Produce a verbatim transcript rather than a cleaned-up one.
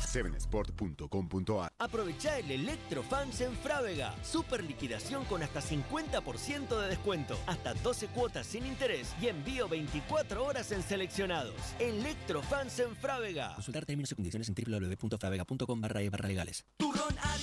seven sport punto com punto a r. Aprovechá el Electrofans en Frávega. Super liquidación con hasta cincuenta por ciento de descuento. Hasta doce cuotas sin interés y envío veinticuatro horas en seleccionados. Electrofans en Frávega. Consultar términos y condiciones en w w w punto fravega punto com barra e barra legales. Turrón